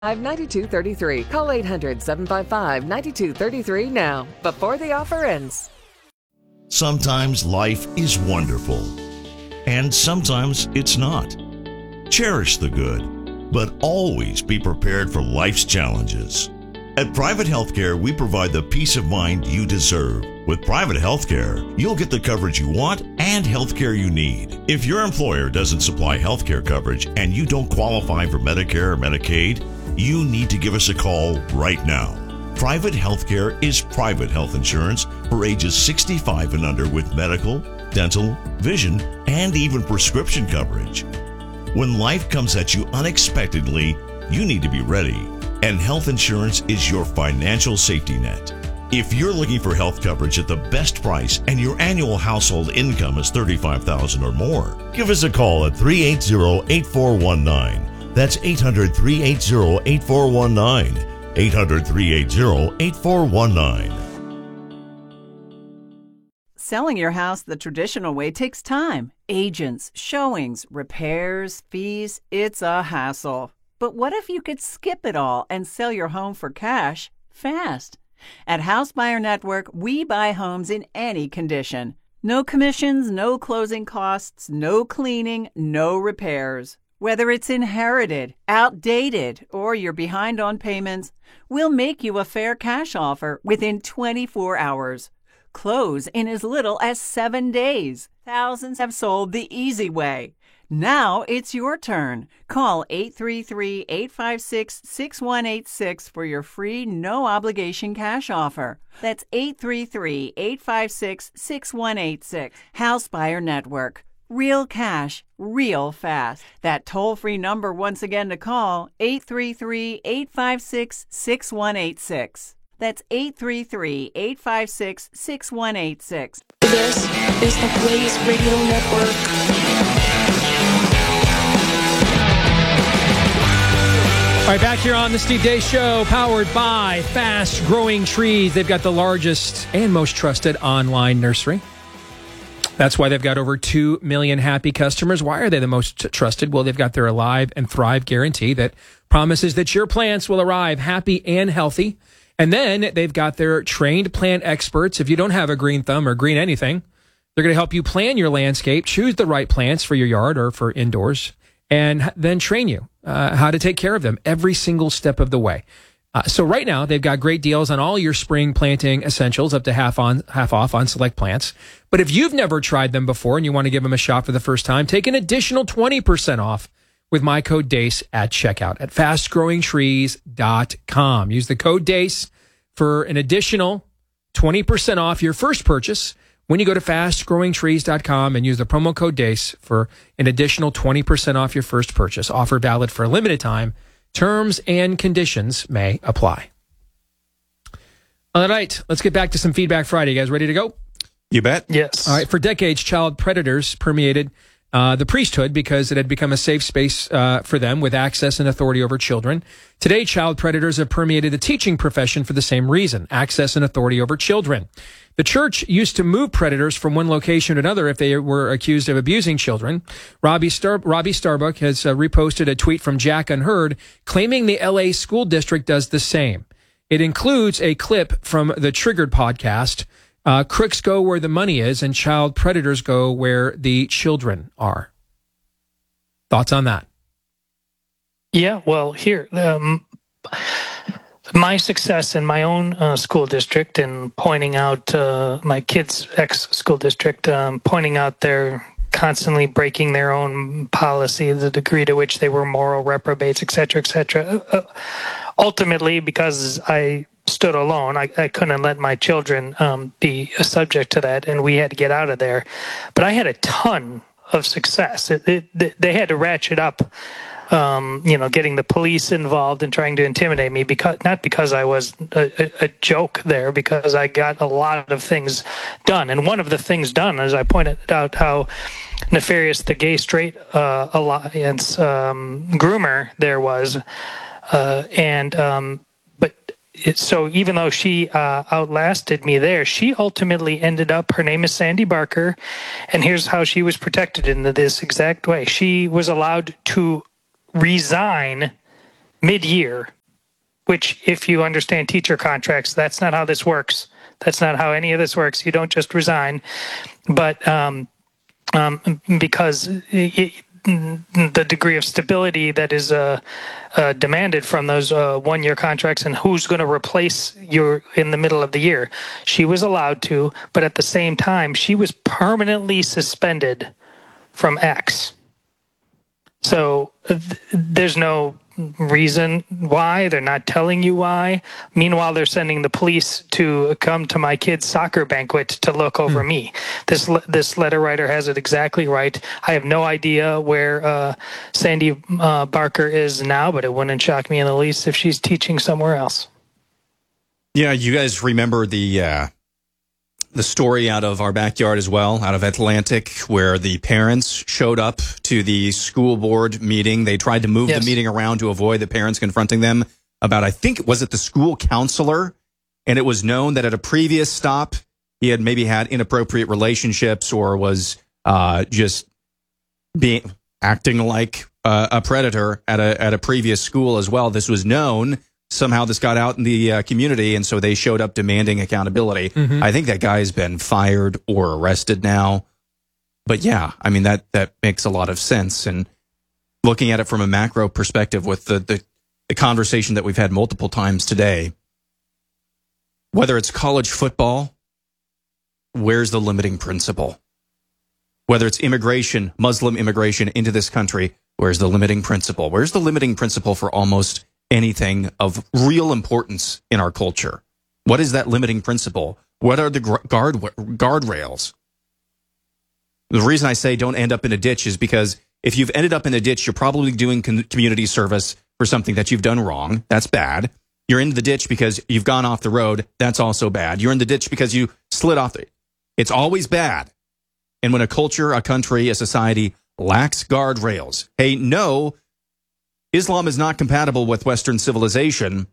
9233. Call 800-755-9233 now, before the offer ends. Sometimes life is wonderful, and sometimes it's not. Cherish the good, but always be prepared for life's challenges. At Private Healthcare, we provide the peace of mind you deserve. With Private Healthcare, you'll get the coverage you want and healthcare you need. If your employer doesn't supply healthcare coverage and you don't qualify for Medicare or Medicaid, you need to give us a call right now. Private Healthcare is private health insurance for ages 65 and under with medical, dental, vision, and even prescription coverage. When life comes at you unexpectedly, you need to be ready. And health insurance is your financial safety net. If you're looking for health coverage at the best price and your annual household income is $35,000 or more, give us a call at 380-8419. That's 800-380-8419. 800-380-8419. Selling your house the traditional way takes time. Agents, showings, repairs, fees. It's a hassle. But what if you could skip it all and sell your home for cash fast? At House Buyer Network, we buy homes in any condition. No commissions, no closing costs, no cleaning, no repairs. Whether it's inherited, outdated, or you're behind on payments, we'll make you a fair cash offer within 24 hours. Close in as little as 7 days. Thousands have sold the easy way. Now it's your turn. Call 833-856-6186 for your free, no-obligation cash offer. That's 833-856-6186. House Buyer Network. Real cash, real fast. That toll-free number once again to call, 833-856-6186. That's 833-856-6186. This is the Blaze Radio Network. All right, back here on the Steve Deace Show, powered by Fast Growing Trees. They've got the largest and most trusted online nursery. That's why they've got over 2 million happy customers. Why are they the most trusted? Well, they've got their Alive and Thrive guarantee that promises that your plants will arrive happy and healthy. And then they've got their trained plant experts. If you don't have a green thumb or green anything, they're going to help you plan your landscape, choose the right plants for your yard or for indoors, and then train you how to take care of them every single step of the way. So right now, they've got great deals on all your spring planting essentials, up to half off on select plants. But if you've never tried them before and you want to give them a shot for the first time, take an additional 20% off with my code DACE at checkout at fastgrowingtrees.com. Use the code DACE for an additional 20% off your first purchase when you go to fastgrowingtrees.com and use the promo code DACE for an additional 20% off your first purchase. Offer valid for a limited time. Terms and conditions may apply. All right, let's get back to some Feedback Friday. You guys ready to go? You bet. Yes. All right, for decades, child predators permeated the priesthood because it had become a safe space for them with access and authority over children. Today, child predators have permeated the teaching profession for the same reason, access and authority over children. The church used to move predators from one location to another if they were accused of abusing children. Robbie Starbuck has reposted a tweet from Jack Unheard claiming the LA school district does the same. It includes a clip from the Triggered podcast. Crooks go where the money is and child predators go where the children are. Thoughts on that? Yeah, well, here, my success in my own school district and pointing out my kids' ex-school district, pointing out they're constantly breaking their own policy, the degree to which they were moral reprobates, et cetera, ultimately, because I stood alone, I couldn't let my children be subject to that, and we had to get out of there. But I had a ton of success. They had to ratchet up, getting the police involved and trying to intimidate me, not because I was a joke there, because I got a lot of things done. And one of the things done, as I pointed out, how nefarious the gay-straight alliance groomer there was, so even though she outlasted me there, she ultimately ended up, her name is Sandy Barker, and here's how she was protected in this exact way. She was allowed to resign mid-year, which if you understand teacher contracts, that's not how this works. That's not how any of this works. You don't just resign. But because the degree of stability that is demanded from those one-year contracts and who's going to replace you in the middle of the year. She was allowed to, but at the same time, she was permanently suspended from X. So there's no reason why. They're not telling you why. Meanwhile, they're sending the police to come to my kid's soccer banquet to look over me. This letter writer has it exactly right. I have no idea where Sandy Barker is now, but it wouldn't shock me in the least if she's teaching somewhere else. Yeah, you guys remember the story out of our backyard as well, out of Atlantic, where the parents showed up to the school board meeting. They tried to move the meeting around to avoid the parents confronting them about, I think, was it the school counselor? And it was known that at a previous stop, he had maybe had inappropriate relationships or was just acting like a predator at a previous school as well. This was known. Somehow this got out in the community, and so they showed up demanding accountability. I think that guy has been fired or arrested now. But yeah, I mean, that makes a lot of sense. And looking at it from a macro perspective with the conversation that we've had multiple times today, whether it's college football, where's the limiting principle? Whether it's immigration, Muslim immigration into this country, where's the limiting principle? Where's the limiting principle for almost anything of real importance in our culture? What is that limiting principle? What are the guardrails? The reason I say don't end up in a ditch is because if you've ended up in a ditch, you're probably doing community service for something that you've done wrong. That's bad. You're in the ditch because you've gone off the road. That's also bad. You're in the ditch because you slid off. It's always bad. And when a culture, a country, a society lacks guardrails, hey, no, Islam is not compatible with Western civilization.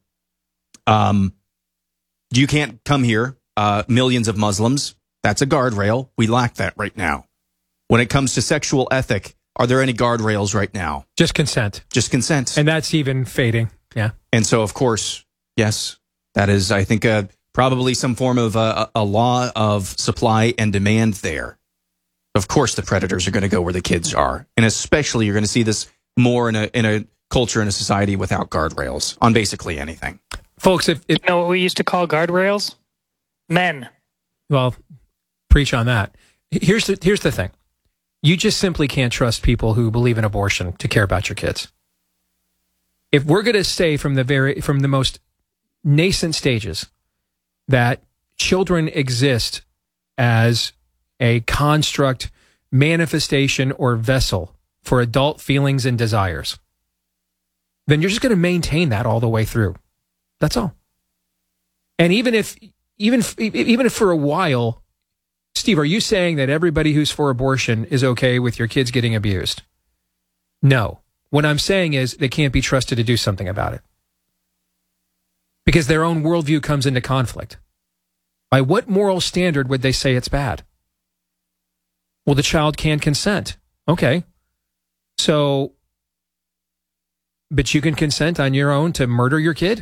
You can't come here, millions of Muslims. That's a guardrail. We lack that right now. When it comes to sexual ethic, are there any guardrails right now? Just consent. Just consent. And that's even fading. Yeah. And so, of course, yes, that is, I think, probably some form of a law of supply and demand there. Of course, the predators are going to go where the kids are. And especially you're going to see this more in a culture and a society without guardrails on basically anything. Folks, if you know what we used to call guardrails? Men. Well, preach on that. Here's the thing. You just simply can't trust people who believe in abortion to care about your kids. If we're going to say from the most nascent stages that children exist as a construct, manifestation, or vessel for adult feelings and desires, then you're just going to maintain that all the way through. That's all. And even if for a while, Steve, are you saying that everybody who's for abortion is okay with your kids getting abused? No. What I'm saying is they can't be trusted to do something about it. Because their own worldview comes into conflict. By what moral standard would they say it's bad? Well, the child can consent. Okay. So, but you can consent on your own to murder your kid?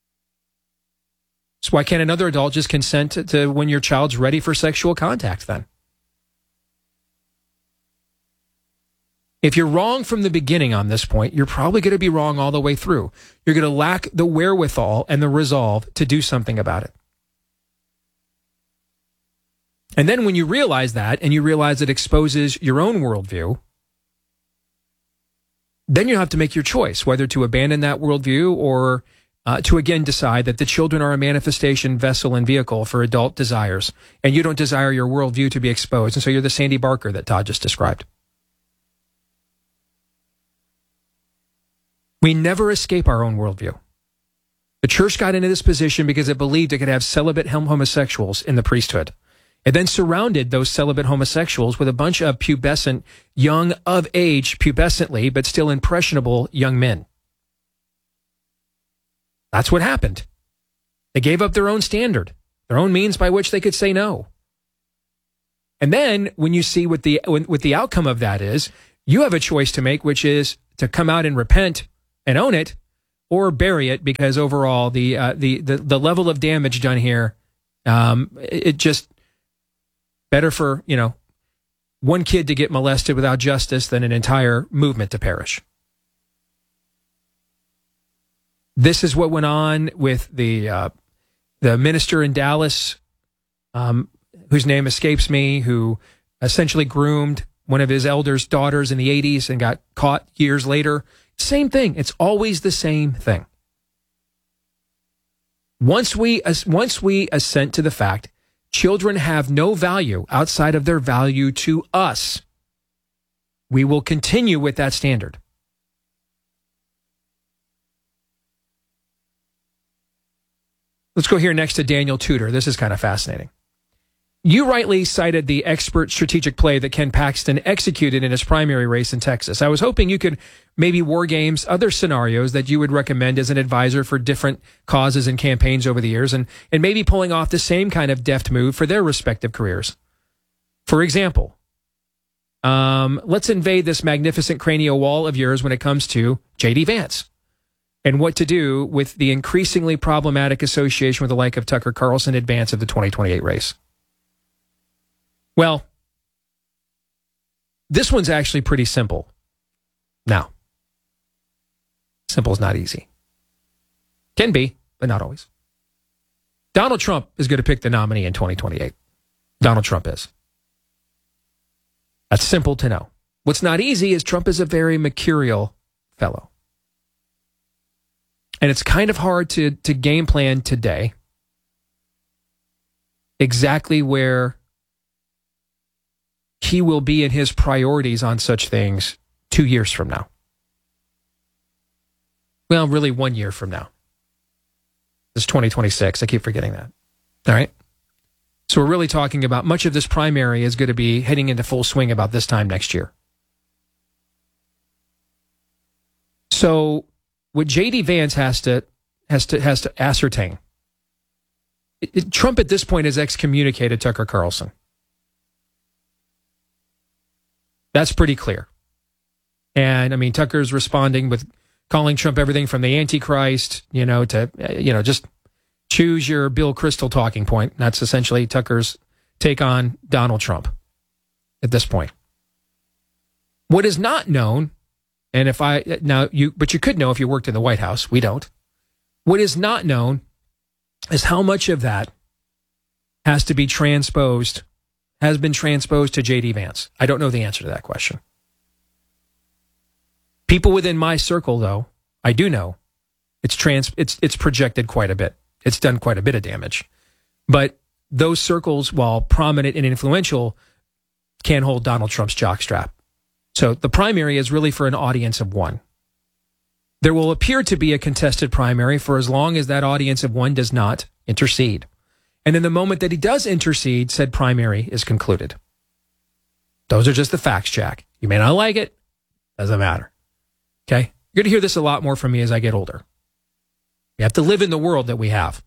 So why can't another adult just consent to when your child's ready for sexual contact then? If you're wrong from the beginning on this point, you're probably going to be wrong all the way through. You're going to lack the wherewithal and the resolve to do something about it. And then when you realize that, and you realize it exposes your own worldview, then you have to make your choice, whether to abandon that worldview or to again decide that the children are a manifestation, vessel, and vehicle for adult desires, and you don't desire your worldview to be exposed, and so you're the Sandy Barker that Todd just described. We never escape our own worldview. The church got into this position because it believed it could have celibate homosexuals in the priesthood. It then surrounded those celibate homosexuals with a bunch of pubescent, young of age, pubescently, but still impressionable young men. That's what happened. They gave up their own standard, their own means by which they could say no. And then when you see what the outcome of that is, you have a choice to make, which is to come out and repent and own it, or bury it, because overall the level of damage done here, it just better for, one kid to get molested without justice than an entire movement to perish. This is what went on with the minister in Dallas, whose name escapes me, who essentially groomed one of his elders' daughters in the 80s and got caught years later. Same thing. It's always the same thing. Once we assent to the fact children have no value outside of their value to us, we will continue with that standard. Let's go here next to Daniel Tudor. This is kind of fascinating. You rightly cited the expert strategic play that Ken Paxton executed in his primary race in Texas. I was hoping you could maybe war games other scenarios that you would recommend as an advisor for different causes and campaigns over the years, and maybe pulling off the same kind of deft move for their respective careers. For example, let's invade this magnificent cranial wall of yours when it comes to J.D. Vance and what to do with the increasingly problematic association with the like of Tucker Carlson in advance of the 2028 race. Well, this one's actually pretty simple. Now, simple is not easy. Can be, but not always. Donald Trump is going to pick the nominee in 2028. Donald Trump is. That's simple to know. What's not easy is Trump is a very mercurial fellow. And it's kind of hard to game plan today exactly where he will be in his priorities on such things 2 years from now. Well, really 1 year from now. It's 2026. I keep forgetting that. All right. So we're really talking about much of this primary is going to be heading into full swing about this time next year. So what J.D. Vance has to ascertain, Trump at this point has excommunicated Tucker Carlson. That's pretty clear. And I mean, Tucker's responding with calling Trump everything from the Antichrist, to, just choose your Bill Kristol talking point. That's essentially Tucker's take on Donald Trump at this point. What is not known, and but you could know if you worked in the White House. We don't. What is not known is how much of that has been transposed to J.D. Vance. I don't know the answer to that question. People within my circle, though, I do know it's projected quite a bit. It's done quite a bit of damage. But those circles, while prominent and influential, can't hold Donald Trump's jockstrap. So the primary is really for an audience of one. There will appear to be a contested primary for as long as that audience of one does not intercede. And in the moment that he does intercede, said primary is concluded. Those are just the facts, Jack. You may not like it. Doesn't matter. Okay? You're going to hear this a lot more from me as I get older. You have to live in the world that we have.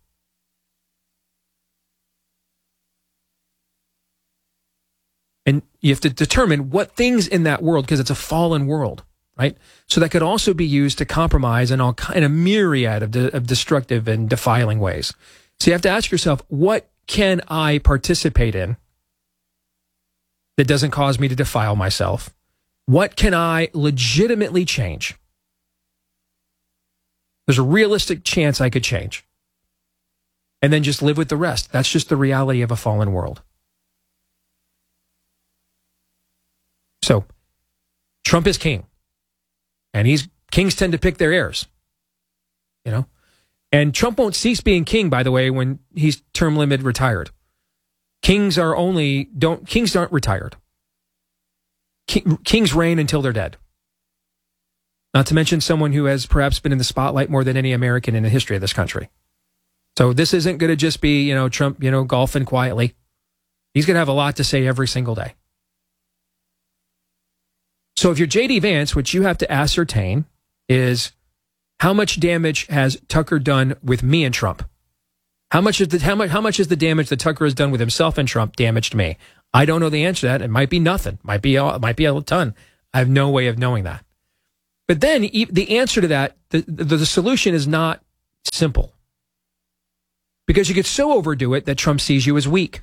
And you have to determine what things in that world, because it's a fallen world, right? So that could also be used to compromise in all kind of myriad of destructive and defiling ways. So you have to ask yourself, what can I participate in that doesn't cause me to defile myself? What can I legitimately change? There's a realistic chance I could change. And then just live with the rest. That's just the reality of a fallen world. So, Trump is king. And kings tend to pick their heirs. And Trump won't cease being king, by the way, when he's term limit retired. Kings aren't retired. Kings reign until they're dead. Not to mention someone who has perhaps been in the spotlight more than any American in the history of this country. So this isn't going to just be, Trump, golfing quietly. He's going to have a lot to say every single day. So if you're J.D. Vance, what you have to ascertain is, how much damage has Tucker done with me and Trump? How much is the damage that Tucker has done with himself and Trump damaged me? I don't know the answer to that. It might be nothing. Might be a ton. I have no way of knowing that. But then the answer to that, the solution is not simple. Because you could so overdo it that Trump sees you as weak.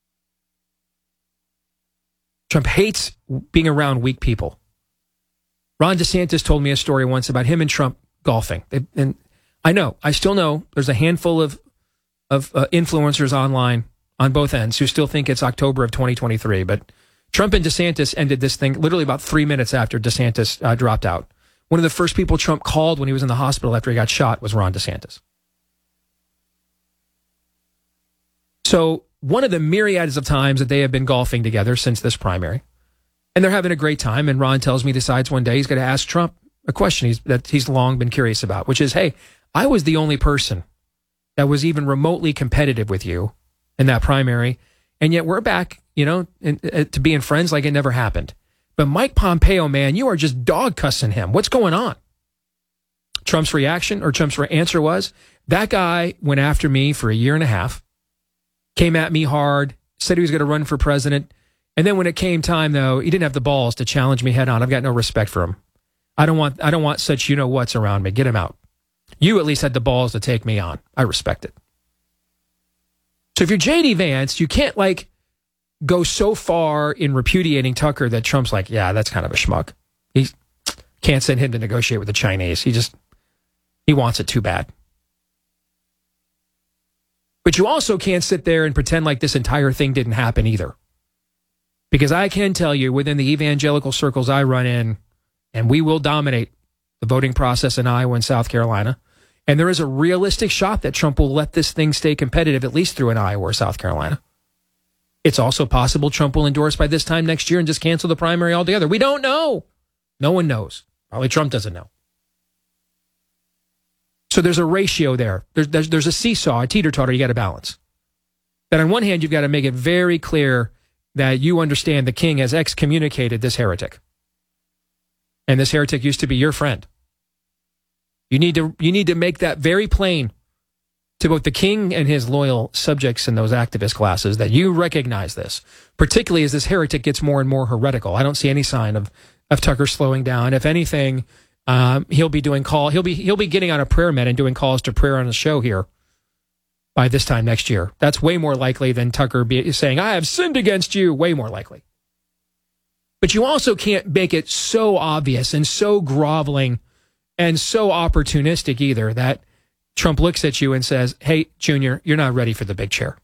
Trump hates being around weak people. Ron DeSantis told me a story once about him and Trump golfing. And I still know there's a handful of influencers online on both ends who still think it's October of 2023. But Trump and DeSantis ended this thing literally about 3 minutes after DeSantis dropped out. One of the first people Trump called when he was in the hospital after he got shot was Ron DeSantis. So one of the myriads of times that they have been golfing together since this primary, and they're having a great time, and Ron tells me decides one day he's going to ask Trump a question that he's long been curious about, which is, hey, I was the only person that was even remotely competitive with you in that primary, and yet we're back, to being friends like it never happened. But Mike Pompeo, man, you are just dog cussing him. What's going on? Trump's reaction or Trump's answer was, that guy went after me for a year and a half, came at me hard, said he was going to run for president. And then when it came time, though, he didn't have the balls to challenge me head on. I've got no respect for him. I don't want such you-know-whats around me. Get him out. You at least had the balls to take me on. I respect it. So if you're J.D. Vance, you can't, go so far in repudiating Tucker that Trump's like, yeah, that's kind of a schmuck. He can't send him to negotiate with the Chinese. He wants it too bad. But you also can't sit there and pretend like this entire thing didn't happen either. Because I can tell you, within the evangelical circles I run in, and we will dominate the voting process in Iowa and South Carolina, and there is a realistic shot that Trump will let this thing stay competitive, at least through an Iowa or South Carolina. It's also possible Trump will endorse by this time next year and just cancel the primary altogether. We don't know. No one knows. Probably Trump doesn't know. So there's a ratio there. There's a seesaw, a teeter-totter you got to balance. That on one hand, you've got to make it very clear that you understand the king has excommunicated this heretic. And this heretic used to be your friend. You need to make that very plain to both the king and his loyal subjects in those activist classes that you recognize this, particularly as this heretic gets more and more heretical. I don't see any sign of Tucker slowing down. If anything, he'll be doing he'll be getting on a prayer mat and doing calls to prayer on the show here by this time next year. That's way more likely than Tucker saying, I have sinned against you. Way more likely. But you also can't make it so obvious and so groveling and so opportunistic either that Trump looks at you and says, hey, Junior, you're not ready for the big chair.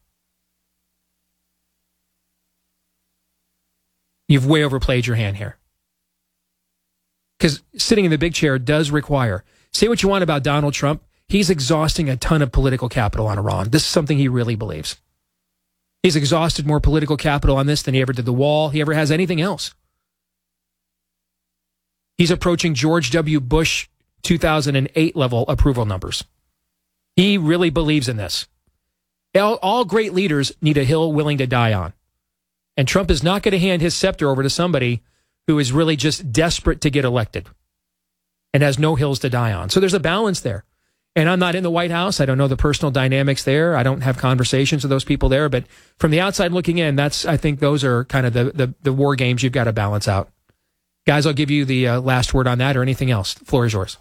You've way overplayed your hand here. Because sitting in the big chair does require, say what you want about Donald Trump, he's exhausting a ton of political capital on Iran. This is something he really believes. He's exhausted more political capital on this than he ever did the wall, he ever has anything else. He's approaching George W. Bush 2008 level approval numbers. He really believes in this. All great leaders need a hill willing to die on. And Trump is not going to hand his scepter over to somebody who is really just desperate to get elected and has no hills to die on. So there's a balance there. And I'm not in the White House. I don't know the personal dynamics there. I don't have conversations with those people there. But from the outside looking in, I think those are kind of the war games you've got to balance out. Guys, I'll give you the last word on that or anything else. The floor is yours.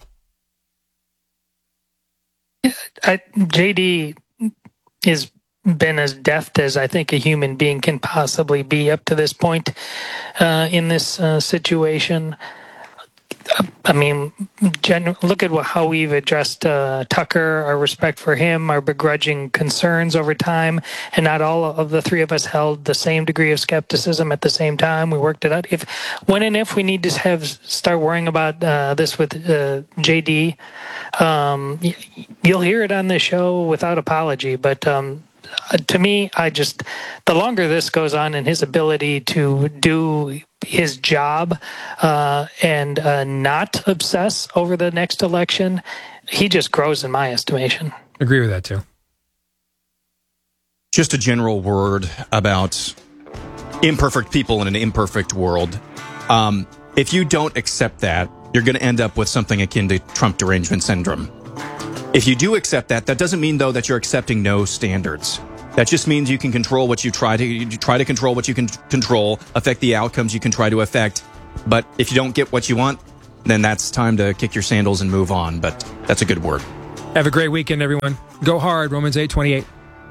JD has been as deft as I think a human being can possibly be up to this point in this situation. I mean, look at how we've addressed Tucker, our respect for him, our begrudging concerns over time, and not all of the three of us held the same degree of skepticism at the same time. We worked it out. When and if we need to start worrying about this with JD, you'll hear it on the show without apology. But to me, the longer this goes on and his ability to do his job and not obsess over the next election, he just grows in my estimation. Agree with that too. Just a general word about imperfect people in an imperfect world. If you don't accept that, you're going to end up with something akin to Trump derangement syndrome. If you do accept that, that doesn't mean, though, that you're accepting no standards. That just means you can control what you try to control what you can control, affect the outcomes you can try to affect. But if you don't get what you want, then that's time to kick your sandals and move on. But that's a good word. Have a great weekend, everyone. Go hard, Romans 8:28.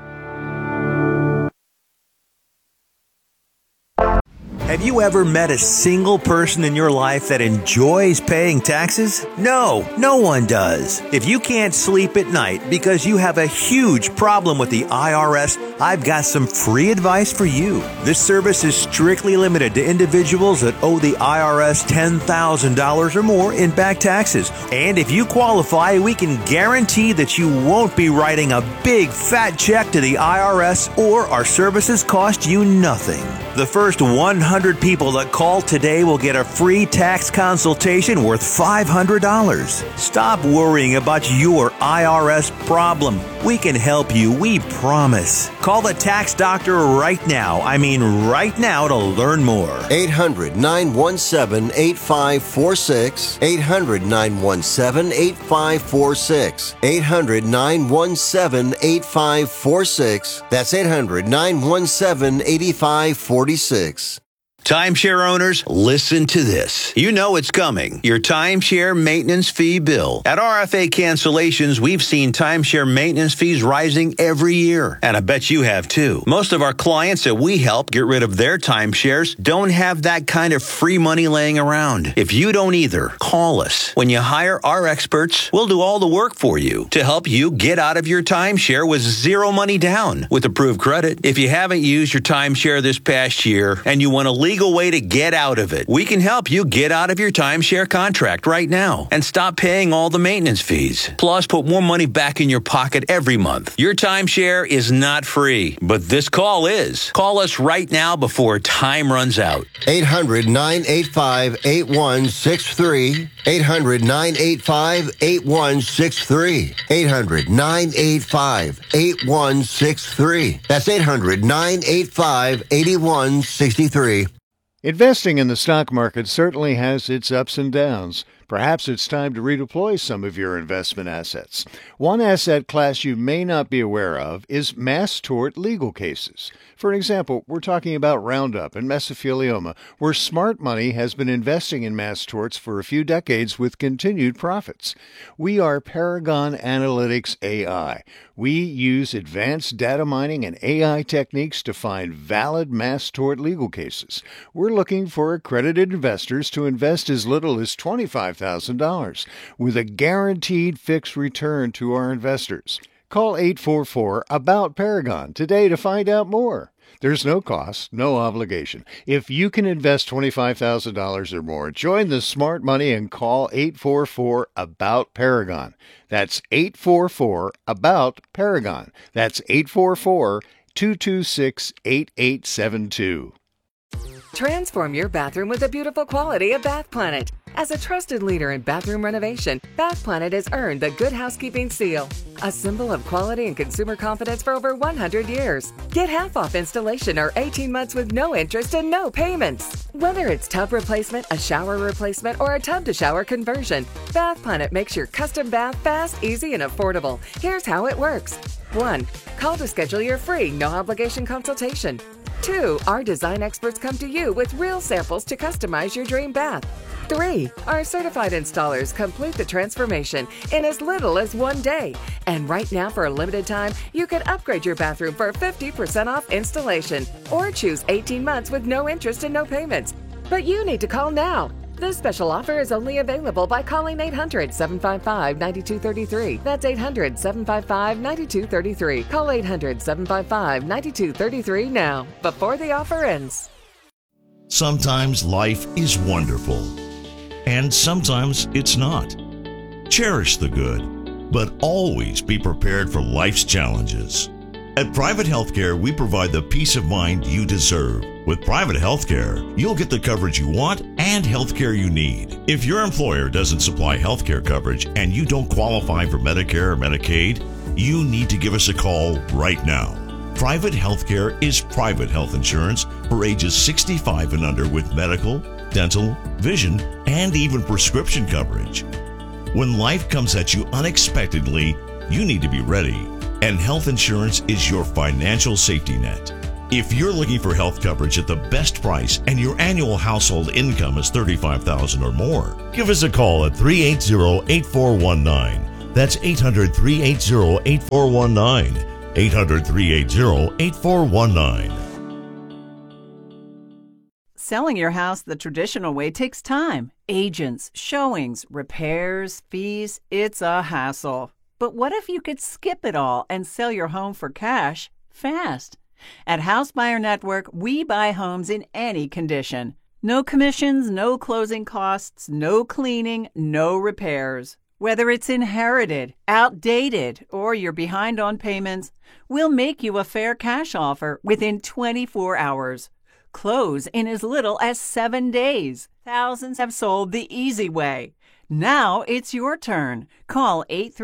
Have you ever met a single person in your life that enjoys paying taxes? No, no one does. If you can't sleep at night because you have a huge problem with the IRS, I've got some free advice for you. This service is strictly limited to individuals that owe the IRS $10,000 or more in back taxes. And if you qualify, we can guarantee that you won't be writing a big fat check to the IRS, or our services cost you nothing. The first 100 people that call today will get a free tax consultation worth $500. Stop worrying about your IRS problem. We can help you, we promise. Call the tax doctor right now. I mean right now, to learn more. 800-917-8546. 800-917-8546. 800-917-8546. That's 800-917-8546. Timeshare owners, listen to this. You know it's coming. Your timeshare maintenance fee bill. At RFA Cancellations, we've seen timeshare maintenance fees rising every year. And I bet you have too. Most of our clients that we help get rid of their timeshares don't have that kind of free money laying around. If you don't either, call us. When you hire our experts, we'll do all the work for you to help you get out of your timeshare with zero money down with approved credit. If you haven't used your timeshare this past year and you want to legal way to get out of it, we can help you get out of your timeshare contract right now and stop paying all the maintenance fees. Plus, put more money back in your pocket every month. Your timeshare is not free, but this call is. Call us right now before time runs out. 800-985-8163. 800-985-8163. 800-985-8163. That's 800-985-8163. Investing in the stock market certainly has its ups and downs. Perhaps it's time to redeploy some of your investment assets. One asset class you may not be aware of is mass tort legal cases. For example, we're talking about Roundup and mesothelioma, where smart money has been investing in mass torts for a few decades with continued profits. We are Paragon Analytics AI. We use advanced data mining and AI techniques to find valid mass tort legal cases. We're looking for accredited investors to invest as little as $25,000 with a guaranteed fixed return to our investors. Call 844-ABOUT-PARAGON today to find out more. There's no cost, no obligation. If you can invest $25,000 or more, join the smart money and call 844-ABOUT-PARAGON. That's 844-ABOUT-PARAGON. That's 844-226-8872. Transform your bathroom with the beautiful quality of Bath Planet. As a trusted leader in bathroom renovation, Bath Planet has earned the Good Housekeeping Seal, a symbol of quality and consumer confidence for over 100 years. Get half off installation or 18 months with no interest and no payments. Whether it's tub replacement, a shower replacement, or a tub-to-shower conversion, Bath Planet makes your custom bath fast, easy, and affordable. Here's how it works. 1. Call to schedule your free, no-obligation consultation. 2. Our design experts come to you with real samples to customize your dream bath. 3. Our certified installers complete the transformation in as little as 1 day. And right now, for a limited time, you can upgrade your bathroom for 50% off installation or choose 18 months with no interest and no payments. But you need to call now. This special offer is only available by calling 800-755-9233. That's 800-755-9233. Call 800-755-9233 now, before the offer ends. Sometimes life is wonderful, and sometimes it's not. Cherish the good, but always be prepared for life's challenges. At Private Healthcare, we provide the peace of mind you deserve. With Private Healthcare, you'll get the coverage you want and healthcare you need. If your employer doesn't supply healthcare coverage and you don't qualify for Medicare or Medicaid, you need to give us a call right now. Private Healthcare is private health insurance for ages 65 and under with medical, dental, vision, and even prescription coverage. When life comes at you unexpectedly, you need to be ready, and health insurance is your financial safety net. If you're looking for health coverage at the best price and your annual household income is $35,000 or more, give us a call at 380-8419. That's 800-380-8419. 800-380-8419. Selling your house the traditional way takes time. Agents, showings, repairs, fees, it's a hassle. But what if you could skip it all and sell your home for cash fast? At House Buyer Network, we buy homes in any condition. No commissions, no closing costs, no cleaning, no repairs. Whether it's inherited, outdated, or you're behind on payments, we'll make you a fair cash offer within 24 hours. Close in as little as 7 days. Thousands have sold the easy way. Now it's your turn. Call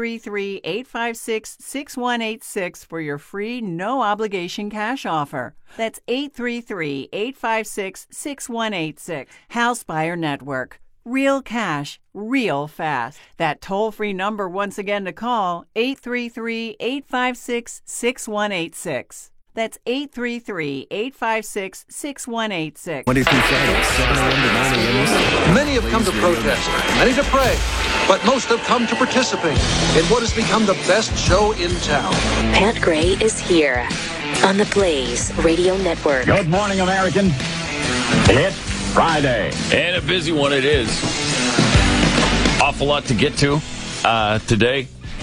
833-856-6186 for your free, no-obligation cash offer. That's 833-856-6186. House Buyer Network. Real cash, real fast. That toll-free number once again to call, 833-856-6186. That's 833-856-6186. Monday through Friday, 7 a.m. to 9 a.m. Many have come to protest, many to pray, but most have come to participate in what has become the best show in town. Pat Gray is here on the Blaze Radio Network. Good morning, American. It's Friday. And a busy one it is. Awful lot to get to today.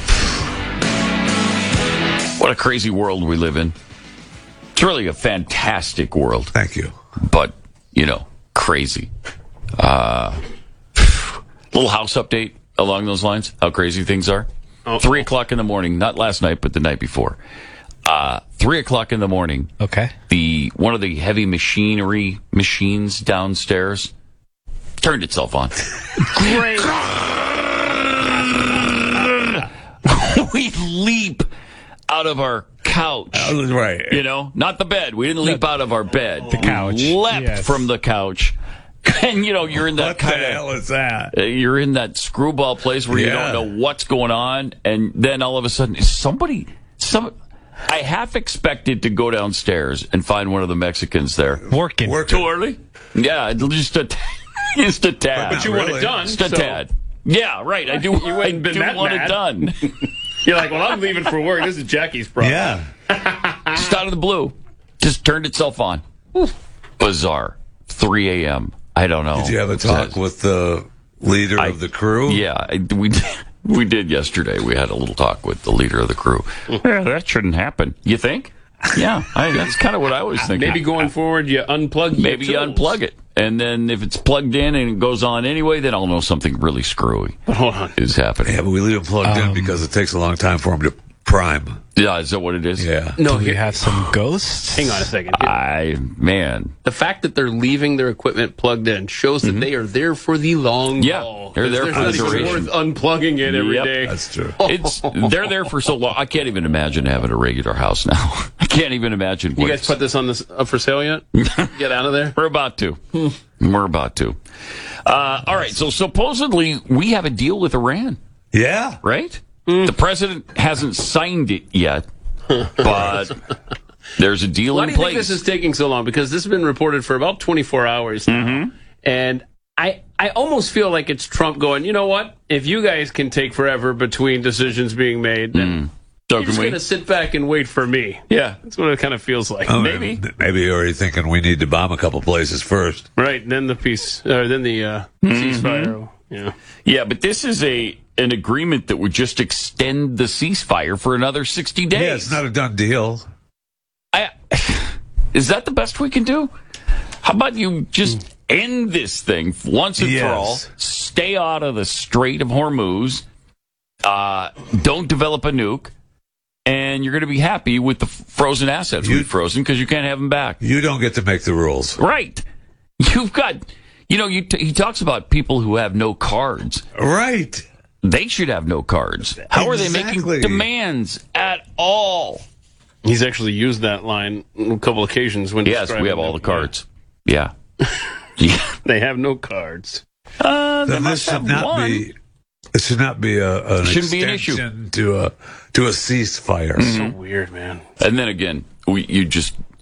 What a crazy world we live in. It's really a fantastic world. Thank you. But, crazy. Little house update along those lines, how crazy things are. 3 o'clock in the morning, not last night, but the night before. 3 o'clock in the morning. Okay. One of the heavy machinery machines downstairs turned itself on. Great. We leap out of our couch. Right. Not the bed. We didn't leap out of our bed. The couch. We leapt from the couch. And, you're in that What the hell is that? You're in that screwball place where you don't know what's going on. And then all of a sudden, I half expected to go downstairs and find one of the Mexicans there. Working. Too early? Yeah, just a tad. But you want it done. Just a tad. Yeah, right. I do want it done. You're like, well, I'm leaving for work. This is Jackie's problem. Yeah. Just out of the blue. Just turned itself on. Bizarre. 3 a.m. I don't know. Did you have a talk with the leader of the crew? Yeah, we did yesterday. We had a little talk with the leader of the crew. Yeah, that shouldn't happen. You think? Yeah, that's kind of what I was thinking. Maybe going forward, you unplug Maybe you unplug it. And then if it's plugged in and it goes on anyway, then I'll know something really screwy is happening. Yeah, but we leave them plugged in because it takes a long time for them to prime. Yeah, is that what it is? Yeah. No, you have some ghosts? Hang on a second. The fact that they're leaving their equipment plugged in shows that they are there for the long haul. They're there for the duration. Worth unplugging it every day. That's true. They're there for so long. I can't even imagine having a regular house now. I can't even imagine. You guys put this on up for sale yet? Get out of there. We're about to. We're about to. All right. So supposedly we have a deal with Iran. Yeah. Right? The president hasn't signed it yet, but there's a deal in place. Why do you think this is taking so long? Because this has been reported for about 24 hours now. And I almost feel like it's Trump going, you know what? If you guys can take forever between decisions being made, then you're just going to sit back and wait for me. Yeah. That's what it kind of feels like. Maybe you're already thinking we need to bomb a couple places first. Right. Then the ceasefire. Yeah, but this is an agreement that would just extend the ceasefire for another 60 days. Yeah, it's not a done deal. Is that the best we can do? How about you just end this thing once and for all? Stay out of the Strait of Hormuz. Don't develop a nuke. And you're going to be happy with the frozen assets we've frozen because you can't have them back. You don't get to make the rules. Right. You've got, he talks about people who have no cards. Right. They should have no cards. How are they making demands at all? He's actually used that line on a couple occasions. We have all the cards. Yeah. They have no cards. They must have one. It should not be an extension to a ceasefire. So weird, man. And then again, you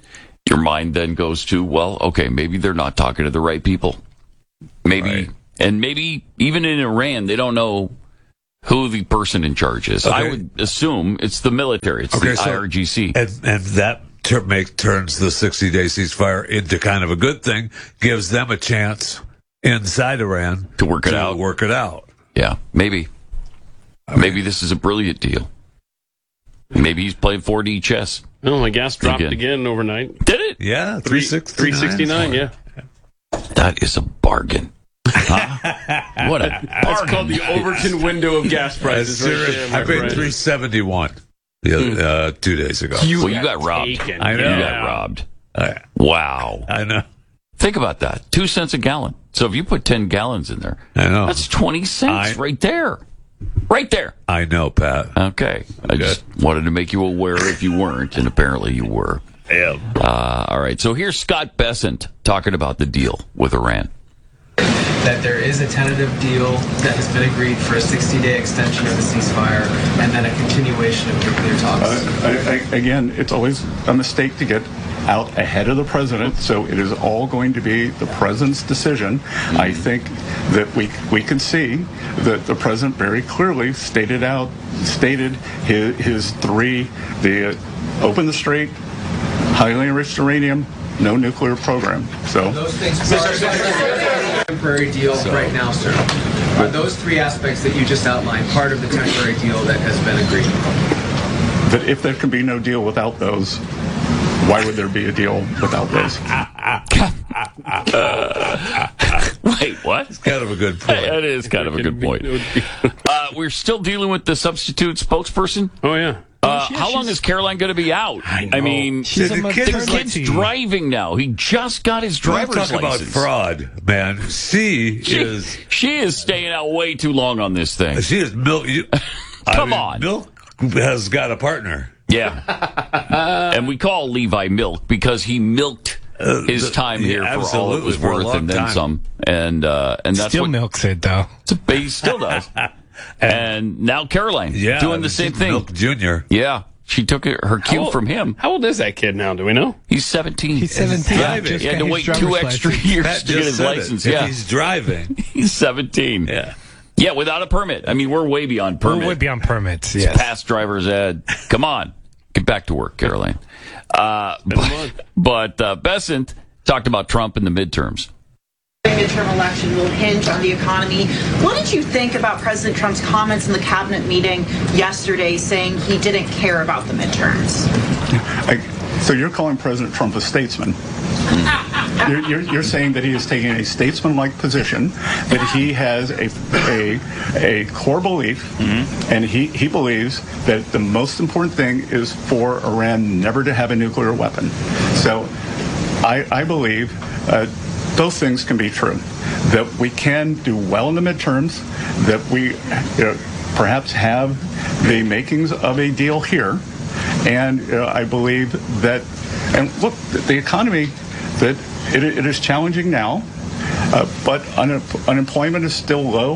your mind then goes to, well, okay, maybe they're not talking to the right people. Maybe, and maybe even in Iran, they don't know who the person in charge is. Okay. I would assume it's the military. It's the IRGC. And that turns the 60-day ceasefire into kind of a good thing, gives them a chance inside Iran to work it out. Yeah, maybe. Maybe this is a brilliant deal. Maybe he's playing 4D chess. Oh, my gas dropped again overnight. Did it? Yeah, 369. Yeah. That is a bargain. Huh? What a bargain. That's called the Overton window of gas prices. I paid 371 2 days ago. You got robbed. I know. You got robbed. Wow. I know. Think about that. 2 cents a gallon. So if you put 10 gallons in there, I know. That's 20 cents right there. Right there. I know, Pat. Okay. I just wanted to make you aware if you weren't, and apparently you were. Yeah. All right. So here's Scott Bessent talking about the deal with Iran. That there is a tentative deal that has been agreed for a 60-day extension of the ceasefire and then a continuation of nuclear talks. Again, it's always a mistake to get out ahead of the president, so it is all going to be the president's decision. I think that we can see that the president very clearly stated his three: the open the strait, highly enriched uranium, no nuclear program. So those things temporary deal right now, sir. Are those 3 aspects that you just outlined part of the temporary deal that has been agreed? That if there can be no deal without those, why would there be a deal without those? Wait, what? It's kind of a good point. That is kind of a good point. We're still dealing with the substitute spokesperson. Oh, yeah. How long is Caroline going to be out? I mean, the kid's driving now. He just got his driver's license. Talk about fraud, man. She is staying out way too long on this thing. She is milk. Come on. Milk has got a partner. Yeah. And we call Levi Milk because he milked his time here for all it was worth and then some. And that's still milks it, though. He still does. And now Caroline doing the same thing. Milk Jr. Yeah. She took her cue from him. How old is that kid now? Do we know? He's 17. He's 17. He had to wait 2 extra years to get his license. Yeah. He's driving. He's 17. Yeah. Yeah, without a permit. I mean, we're way beyond permit. We're way beyond permits, yes. Past driver's ed. Come on. Get back to work, Caroline. But Bessent talked about Trump in the midterms. The midterm election will hinge on the economy. What did you think about President Trump's comments in the cabinet meeting yesterday saying he didn't care about the midterms? So you're calling President Trump a statesman? You're saying that he is taking a statesman-like position, that he has a core belief, and he believes that the most important thing is for Iran never to have a nuclear weapon. So I believe those things can be true, that we can do well in the midterms, that we perhaps have the makings of a deal here, and I believe that, and look, the economy, that it is challenging now, but unemployment is still low.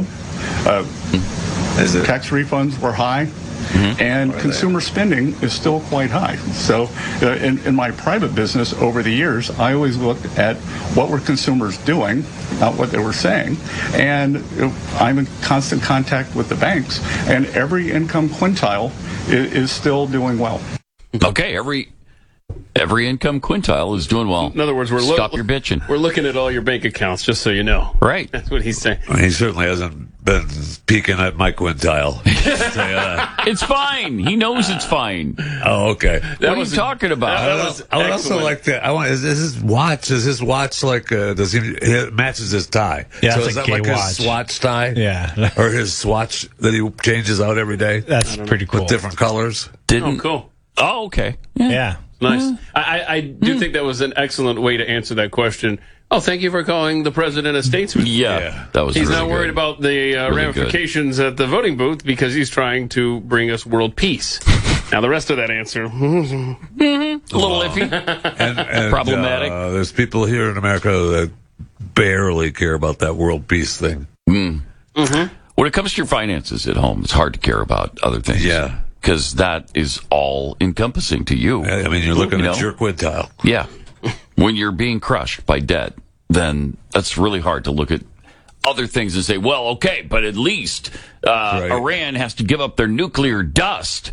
Tax refunds were high. And consumer spending is still quite high. So in my private business over the years, I always looked at what were consumers doing, not what they were saying. And I'm in constant contact with the banks, and every income quintile is still doing well. Okay, every income quintile is doing well. In other words, stop your bitching. We're looking at all your bank accounts, just so you know. Right. That's what he's saying. He certainly hasn't been peeking at my quintile. It's fine. He knows it's fine. Oh, okay. What are you talking about? I would also like to. Is his watch? Is his watch like? Does he matches his tie? Yeah, so it's is like that like watch. his Swatch tie? Yeah, or his Swatch that he changes out every day? That's pretty cool. With different colors. Oh, cool. Oh, okay. Yeah. Nice. I do think that was an excellent way to answer that question. Oh, thank you for calling the president a statesman. Yeah. That was He's really not worried good. about the ramifications at the voting booth because he's trying to bring us world peace. Now, the rest of that answer, a little iffy. And problematic. There's people here in America that barely care about that world peace thing. When it comes to your finances at home, it's hard to care about other things. Yeah. Because that is all encompassing to you. I mean, you're looking at your quintile. Yeah. When you're being crushed by debt, then that's really hard to look at other things and say, well, okay, but at least Iran has to give up their nuclear dust.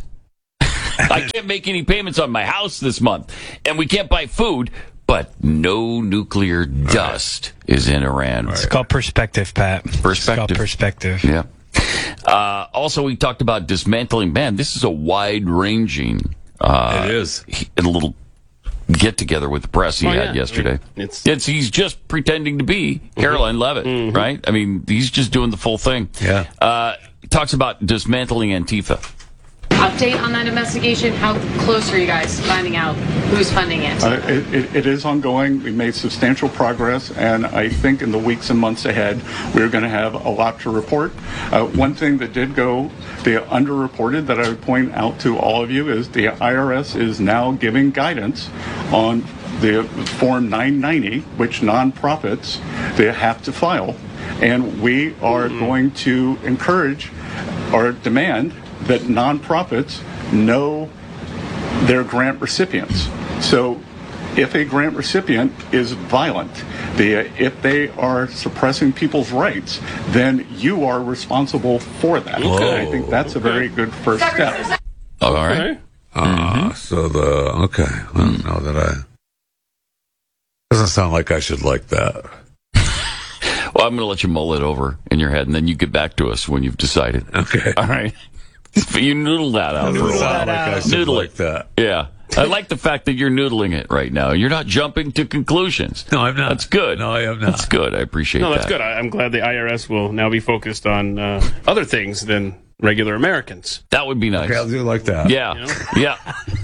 I can't make any payments on my house this month, and we can't buy food, but no nuclear dust is in Iran. It's called perspective, Pat. Perspective. It's called perspective. Yeah. Also, we talked about dismantling. Man, this is a wide-ranging. It is. A little get-together with the press he had yesterday. He's just pretending to be Caroline Leavitt, right? I mean, he's just doing the full thing. Yeah. He talks about dismantling Antifa. Update on that investigation? How close are you guys to finding out who's funding it? It is ongoing. We made substantial progress, and I think in the weeks and months ahead, we're going to have a lot to report. One thing that did go the underreported that I would point out to all of you is the IRS is now giving guidance on the Form 990, which nonprofits they have to file, and we are going to encourage or demand that nonprofits know their grant recipients. So if a grant recipient is violent, if they are suppressing people's rights, then you are responsible for that. Whoa. And I think that's a very good first step. All right. So I don't know that doesn't sound like I should like that. Well, I'm going to let you mull it over in your head, and then you get back to us when you've decided. Okay. All right. But you noodle that out for a while. Noodle like that. Yeah. I like the fact that you're noodling it right now. You're not jumping to conclusions. No, I'm not. That's good. No, I am not. That's good. I appreciate that. No, that's good. I'm glad the IRS will now be focused on other things than regular Americans. That would be nice. Okay, I'll do like that. Yeah. You know? Yeah.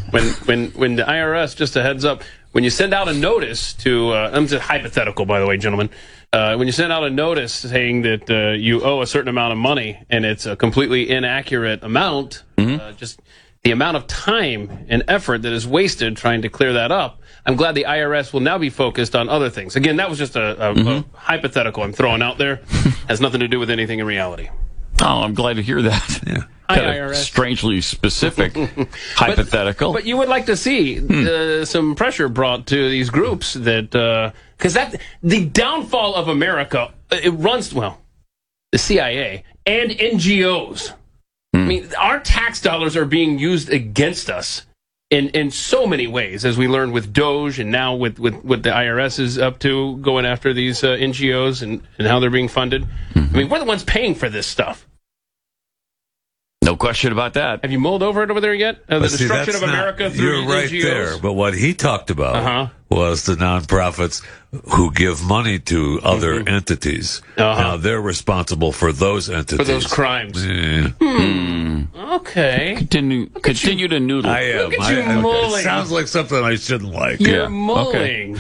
When the IRS, just a heads up, when you send out a notice to, I'm just hypothetical, by the way, gentlemen. When you send out a notice saying that you owe a certain amount of money and it's a completely inaccurate amount, just the amount of time and effort that is wasted trying to clear that up, I'm glad the IRS will now be focused on other things. Again, that was just a hypothetical I'm throwing out there. Has nothing to do with anything in reality. Oh, I'm glad to hear that. Yeah. Hi, Kind of IRS. strangely specific hypothetical. But you would like to see some pressure brought to these groups that because the downfall of America it runs the CIA and NGOs. I mean, our tax dollars are being used against us in so many ways, as we learned with Doge and now with what the IRS is up to going after these NGOs and how they're being funded. I mean, we're the ones paying for this stuff. No question about that. Have you mulled over it over there yet? The destruction of America through You're right NGOs? there. But what he talked about was the nonprofits who give money to other entities. Now they're responsible for those entities. For those crimes. Yeah. Okay. Continue to noodle. I am. Look at you mulling. It sounds like something I shouldn't like. You're mulling.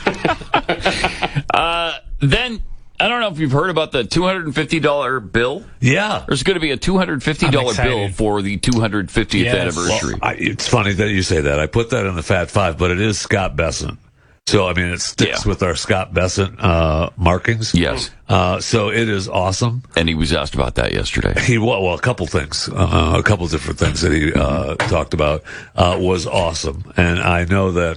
Then, I don't know if you've heard about the $250 bill. Yeah. There's going to be a $250 bill for the 250th anniversary. Well, it's funny that you say that. I put that in the Fat Five, but it is Scott Bessent. So, I mean, it sticks with our Scott Bessent markings. Yes. So it is awesome. And he was asked about that yesterday. Well, a couple things, a couple different things that he talked about was awesome. And I know that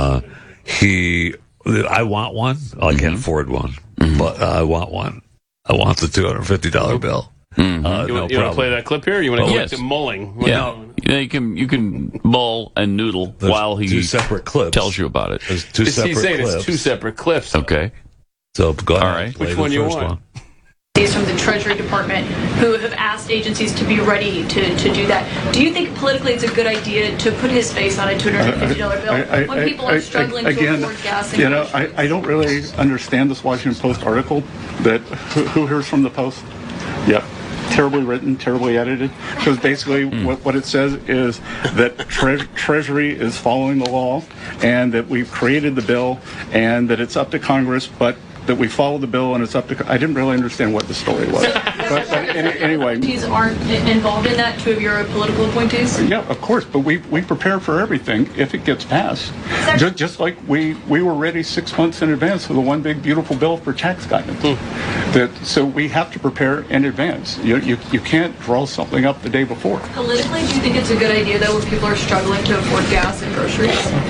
I want one. I can't afford one, but I want one. I want the $250 bill. You want to play that clip here? Or you want to go into mulling? You can mull and noodle while he two separate clips. tells you about it. There's two separate He's saying clips. it's two separate clips. Okay. So go ahead. All right. Play Which the one you first want? one. From the Treasury Department who have asked agencies to be ready to do that. Do you think politically it's a good idea to put his face on a $250 bill when people are struggling to afford gas and groceries? I don't really understand this Washington Post article that who hears from the Post? Yep. Terribly written, terribly edited. Because basically what it says is that Treasury is following the law and that we've created the bill and that it's up to Congress, but that we followed the bill and it's up to. I didn't really understand what the story was. but anyway. Appointees aren't involved in that, two of your political appointees? Yeah, of course, but we prepare for everything if it gets passed. Just like we were ready 6 months in advance for the one big beautiful bill for tax guidance. So we have to prepare in advance. You can't draw something up the day before. Politically, do you think it's a good idea, though, when people are struggling to afford gas and groceries?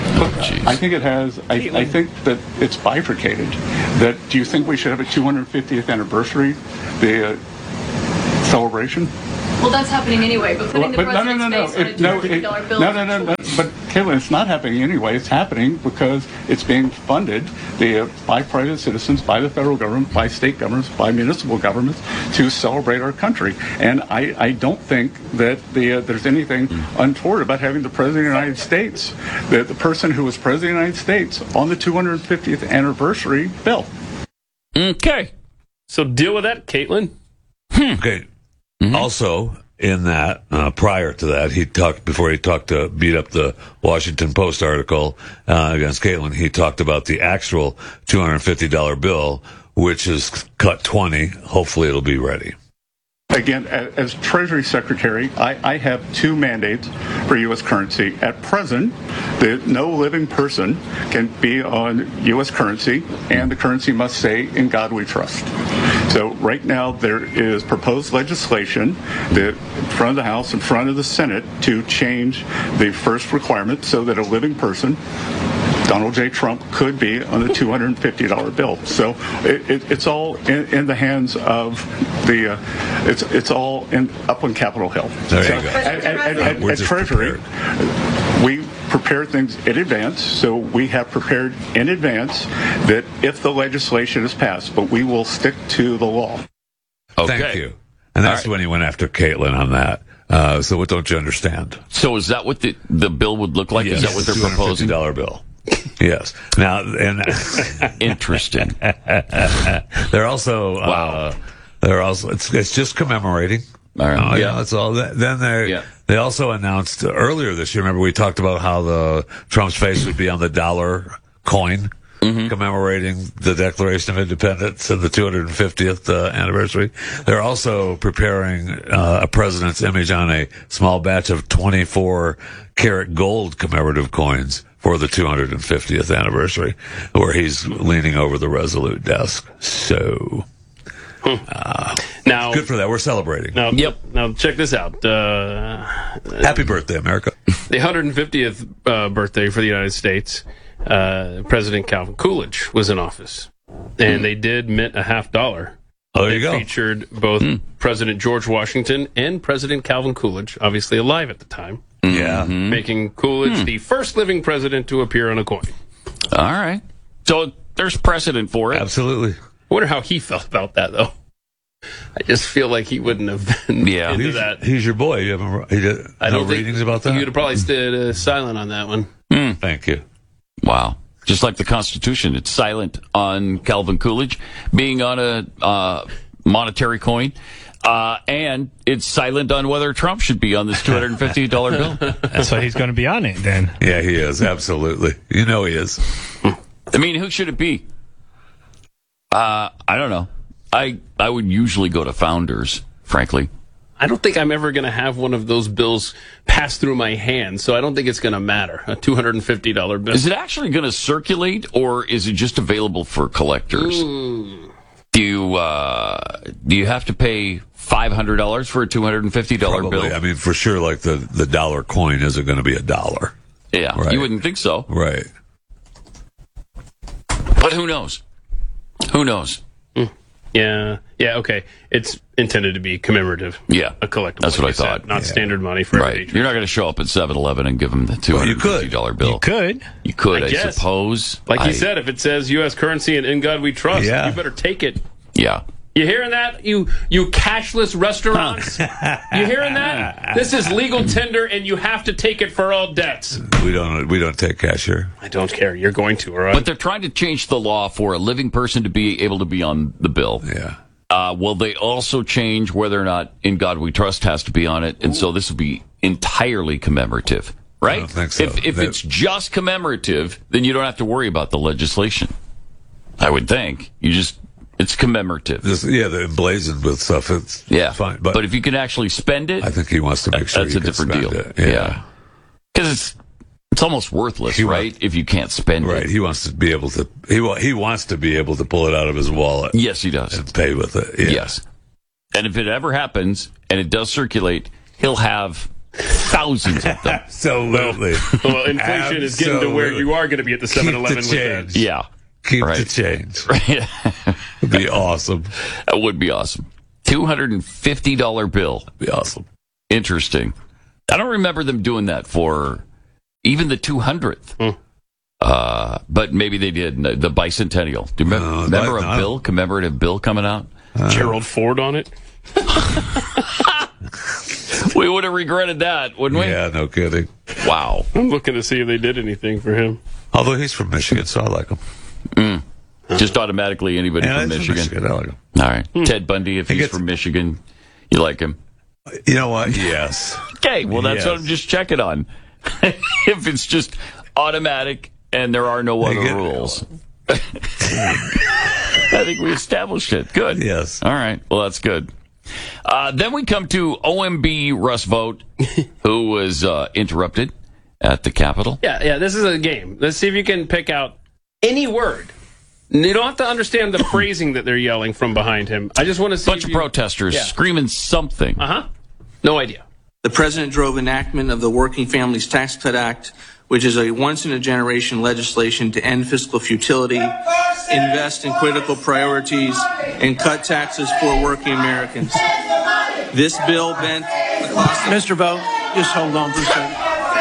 I think it has. I think that it's bifurcated. That do you think we should have a 250th anniversary, the celebration? Well, that's happening anyway. But putting the president's face on a $250 bill. No. But Caitlin, it's not happening anyway. It's happening because it's being funded by private citizens, by the federal government, by state governments, by municipal governments to celebrate our country. And I don't think that there's anything untoward about having the President of the United States, the person who was President of the United States, on the 250th anniversary bill. Okay. So deal with that, Caitlin. Okay. Also, in that, prior to that, before he talked to beat up the Washington Post article against Caitlin, he talked about the actual $250 bill, which is cut 20. Hopefully it'll be ready. Again, as Treasury Secretary, I have two mandates for U.S. currency. At present, no living person can be on U.S. currency, and the currency must say, "In God we trust." So right now, there is proposed legislation in front of the House, in front of the Senate, to change the first requirement so that a living person, Donald J. Trump, could be on the $250 bill. So it's all in the hands of the. It's all up on Capitol Hill. There you go. At Treasury, we prepare things in advance. So we have prepared in advance that if the legislation is passed, but we will stick to the law. Okay. Thank you. And that's when he went after Caitlin on that. So what don't you understand? So is that what the bill would look like? Yes. Is that what they're proposing? $250 bill. Yes. Now, and interesting. They're also wow. They're also it's just commemorating. All right. Yeah, that's all. Then they also announced earlier this year. Remember, we talked about how the Trump's face would be on the dollar coin, commemorating the Declaration of Independence and the 250th anniversary. They're also preparing a president's image on a small batch of 24-karat gold commemorative coins for the 250th anniversary, where he's leaning over the Resolute desk. So, now, good for that. We're celebrating. Now, Now, check this out. Happy birthday, America. The 150th birthday for the United States, President Calvin Coolidge was in office, and they did mint $50. Oh, there you go. Featured both President George Washington and President Calvin Coolidge, obviously alive at the time. Yeah. Making Coolidge the first living president to appear on a coin. All right. So there's precedent for it. Absolutely. I wonder how he felt about that, though. I just feel like he wouldn't have been into that. He's your boy. You haven't no readings about that? You would have probably stayed silent on that one. Thank you. Wow. Just like the Constitution, it's silent on Calvin Coolidge being on a monetary coin. And it's silent on whether Trump should be on this $250 bill. That's why he's going to be on it then. Yeah, he is. Absolutely. You know he is. I mean, who should it be? I don't know. I would usually go to Founders, frankly. I don't think I'm ever going to have one of those bills pass through my hands, so I don't think it's going to matter. A $250 bill. Is it actually going to circulate, or is it just available for collectors? Do you have to pay $500 for a $250 Probably. bill? I mean, for sure, like the dollar coin isn't going to be $1. Yeah, right. You wouldn't think so. Right. But who knows? Who knows? Yeah, okay. It's intended to be commemorative. Yeah. A collectible. That's what I thought. Said, not standard money for right. You're not going to show up at 7-Eleven and give them the $250 bill. You could. You could, I guess. suppose. Like you said, if it says U.S. currency and in God we trust, Yeah. you better take it. Yeah. You hearing that, you cashless restaurants? You hearing that? This is legal tender, and you have to take it for all debts. We don't take cash here. I don't care. You're going to, all right? But they're trying to change the law for a living person to be able to be on the bill. Yeah. Will they also change whether or not In God We Trust has to be on it? And so this will be entirely commemorative, right? I don't think so. If it's just commemorative, then you don't have to worry about the legislation. I would think. It's commemorative. They're emblazoned with stuff. It's fine. But if you can actually spend it, I think he wants to make sure that's a different deal. Yeah. Because it's almost worthless, right? If you can't spend it. Right. He wants to be able to. He wants to be able to pull it out of his wallet. Yes, he does. And pay with it. Yeah. Yes. And if it ever happens and it does circulate, he'll have thousands of them. Absolutely. Well, inflation is getting to where you are going to be at the 7-Eleven with that. Yeah. Keep the change. It'd be awesome. That would be awesome. $250 bill. That'd be awesome. Interesting. I don't remember them doing that for even the 200th. But maybe they did. The bicentennial. Do you remember a bill, commemorative bill coming out? Gerald Ford on it? We would have regretted that, wouldn't we? Yeah, no kidding. Wow. I'm looking to see if they did anything for him. Although he's from Michigan, so I like him. Just automatically anybody from Michigan. I like him. All right. Ted Bundy, if he's from Michigan, you like him? You know what? Yes. Okay, well, that's what I'm just checking on. If it's just automatic and there are no other rules. I think we established it. Good. Yes. All right. Well, that's good. Then we come to OMB Russ Vought, who was interrupted at the Capitol. Yeah, this is a game. Let's see if you can pick out any word. You don't have to understand the phrasing that they're yelling from behind him. I just want to see bunch of protesters screaming something. No idea. The president drove enactment of the Working Families Tax Cut Act, which is a once-in-a-generation legislation to end fiscal futility, invest in critical priorities, and cut taxes for working Americans. This bill bent the cost of... Mr. Vought, just hold on for a second.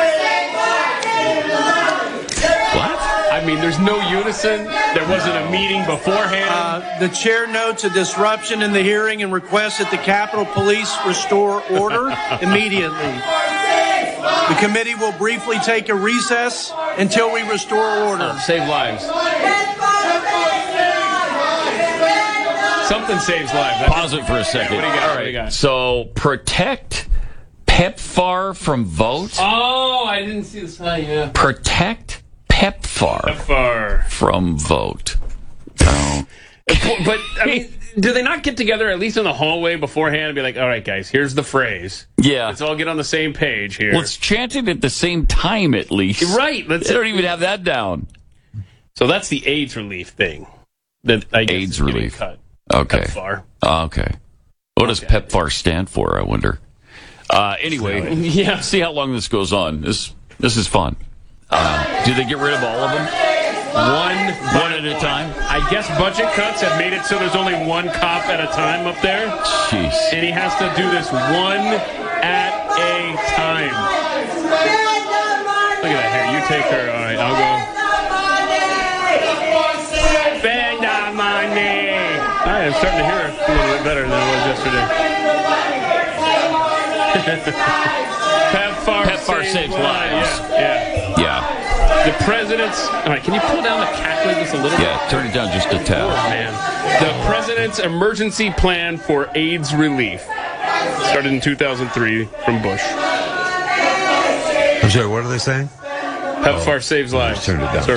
What? I mean, there's no unison. There wasn't a meeting beforehand. The chair notes a disruption in the hearing and requests that the Capitol Police restore order immediately. The committee will briefly take a recess until we restore order. Save lives. Something saves lives. Pause it for a second. What do you got? All right. So, protect PEPFAR from vote? Oh, I didn't see the sign, yeah. Protect PEPFAR from vote. Oh. But, I mean, do they not get together at least in the hallway beforehand and be like, all right, guys, here's the phrase. Yeah. Let's all get on the same page here. Well, it's chanted at the same time, at least. Right. They don't even have that down. So that's the AIDS relief thing. That I guess AIDS relief. Cut. Okay. PEPFAR. Okay. What does PEPFAR stand for, I wonder? Anyway, yeah. See how long this goes on. This is fun. Do they get rid of all of them? One at a time? I guess budget cuts have made it so there's only one cop at a time up there. Jeez. And he has to do this one at a time. Look at that hair. You take her. All right, I'll go. Spend our money. I'm starting to hear it a little bit better than I was yesterday. PEPFAR saves lives. Yeah. The president's... All right, can you pull down the cackling just a little bit? Yeah, turn it down just a tad. Oh, man. The president's emergency plan for AIDS relief started in 2003 from Bush. I'm sorry, what are they saying? PEPFAR saves lives. Turn it down. Sir.